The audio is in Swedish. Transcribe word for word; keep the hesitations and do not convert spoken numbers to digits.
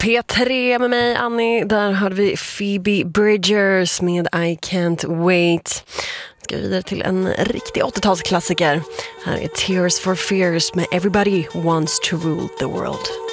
P tre med mig, Annie. Där hörde vi Phoebe Bridgers med I Can't Wait. Ska vi vidare till en riktig åttiotalsklassiker. Här är Tears for Fears med Everybody Wants to Rule the World.